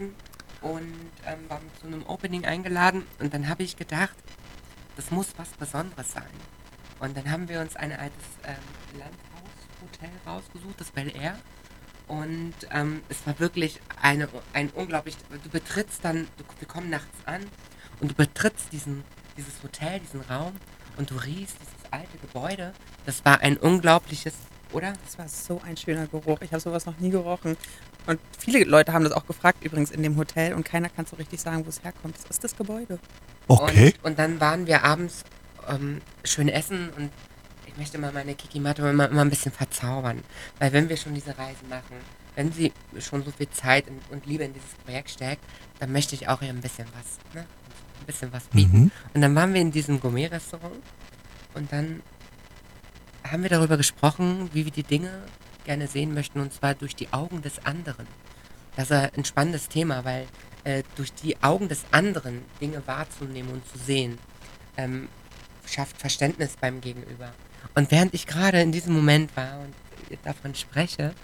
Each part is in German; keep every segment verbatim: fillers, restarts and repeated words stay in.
Dresden und ähm, waren zu einem Opening eingeladen und dann habe ich gedacht, das muss was Besonderes sein. Und dann haben wir uns ein altes ähm, Landhaushotel rausgesucht, das Bel Air. Und ähm, es war wirklich eine, ein unglaublich, du betrittst dann, du, wir kommen nachts an und du betrittst diesen, dieses Hotel, diesen Raum und du riechst dieses alte Gebäude. Das war ein unglaubliches, oder? Das war so ein schöner Geruch. Ich habe sowas noch nie gerochen. Und viele Leute haben das auch gefragt übrigens in dem Hotel und keiner kann so richtig sagen, wo es herkommt. Das ist das Gebäude. Okay. Und, und dann waren wir abends ähm, schön essen und ich möchte mal meine Kiki Mato immer, immer ein bisschen verzaubern. Weil wenn wir schon diese Reise machen, wenn sie schon so viel Zeit und, und Liebe in dieses Projekt steckt, dann möchte ich auch ihr ein bisschen was, ne? Ein bisschen was bieten. Mhm. Und dann waren wir in diesem Gourmet-Restaurant und dann haben wir darüber gesprochen, wie wir die Dinge gerne sehen möchten, und zwar durch die Augen des anderen. Das ist ein spannendes Thema, weil äh, durch die Augen des anderen Dinge wahrzunehmen und zu sehen, ähm, schafft Verständnis beim Gegenüber. Und während ich gerade in diesem Moment war und davon spreche,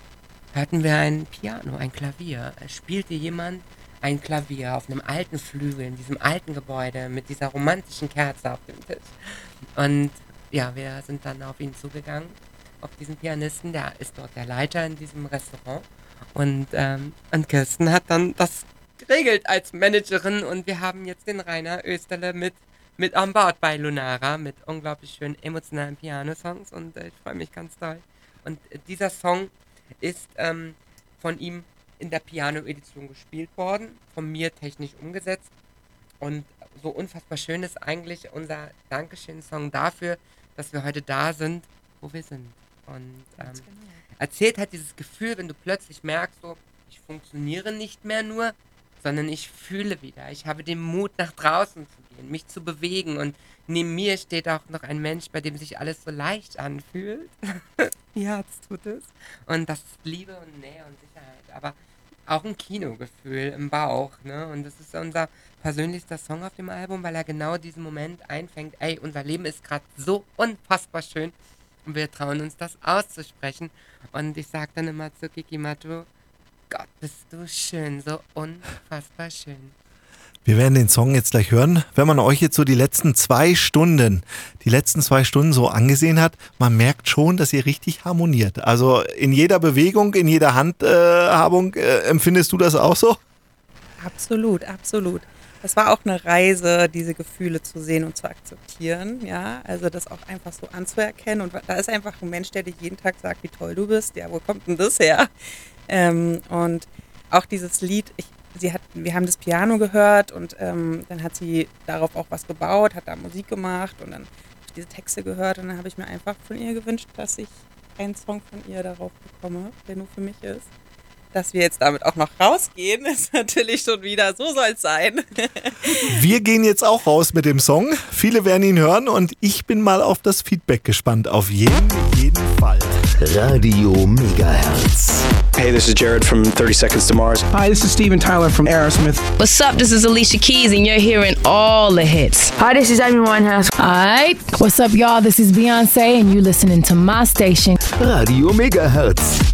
hörten wir ein Piano, ein Klavier. Es spielte jemand ein Klavier auf einem alten Flügel in diesem alten Gebäude mit dieser romantischen Kerze auf dem Tisch. Und ja, wir sind dann auf ihn zugegangen, auf diesen Pianisten, der ist dort der Leiter in diesem Restaurant. Und, ähm, und Kirsten hat dann das geregelt als Managerin und wir haben jetzt den Rainer Österle mit, mit an Bord bei Lunara mit unglaublich schönen emotionalen Piano-Songs und äh, ich freue mich ganz doll. Und äh, dieser Song ist ähm, von ihm in der Piano-Edition gespielt worden, von mir technisch umgesetzt und so unfassbar schön ist eigentlich unser Dankeschön-Song dafür, dass wir heute da sind, wo wir sind. Und ähm, genau. erzählt halt dieses Gefühl, wenn du plötzlich merkst, so, ich funktioniere nicht mehr nur, sondern ich fühle wieder. Ich habe den Mut, nach draußen zu gehen, mich zu bewegen. Und neben mir steht auch noch ein Mensch, bei dem sich alles so leicht anfühlt. Ja, das tut es. Und das ist Liebe und Nähe und Sicherheit. Aber auch ein Kinogefühl im Bauch. Ne? Und das ist unser persönlichster Song auf dem Album, weil er genau diesen Moment einfängt. Ey, unser Leben ist gerade so unfassbar schön. Und wir trauen uns das auszusprechen. Und ich sage dann immer zu Kiki Mato, Gott, bist du schön, so unfassbar schön. Wir werden den Song jetzt gleich hören. Wenn man euch jetzt so die letzten zwei Stunden, die letzten zwei Stunden so angesehen hat, man merkt schon, dass ihr richtig harmoniert. Also in jeder Bewegung, in jeder Handhabung, äh, empfindest du das auch so? Absolut, absolut. Es war auch eine Reise, diese Gefühle zu sehen und zu akzeptieren, ja, also das auch einfach so anzuerkennen und da ist einfach ein Mensch, der dir jeden Tag sagt, wie toll du bist, ja, wo kommt denn das her? Ähm, und auch dieses Lied, ich, sie hat, wir haben das Piano gehört und ähm, dann hat sie darauf auch was gebaut, hat da Musik gemacht und dann habe ich diese Texte gehört und dann habe ich mir einfach von ihr gewünscht, dass ich einen Song von ihr darauf bekomme, der nur für mich ist. Dass wir jetzt damit auch noch rausgehen, ist natürlich schon wieder, so soll es sein. Wir gehen jetzt auch raus mit dem Song. Viele werden ihn hören und ich bin mal auf das Feedback gespannt. Auf jeden, jeden Fall. Radio Megahertz. Hey, this is Jared from thirty Seconds to Mars. Hi, this is Steven Tyler from Aerosmith. What's up? This is Alicia Keys and you're hearing all the hits. Hi, this is Amy Winehouse. Hi. What's up, y'all? This is Beyonce and you're listening to my station. Radio Megahertz.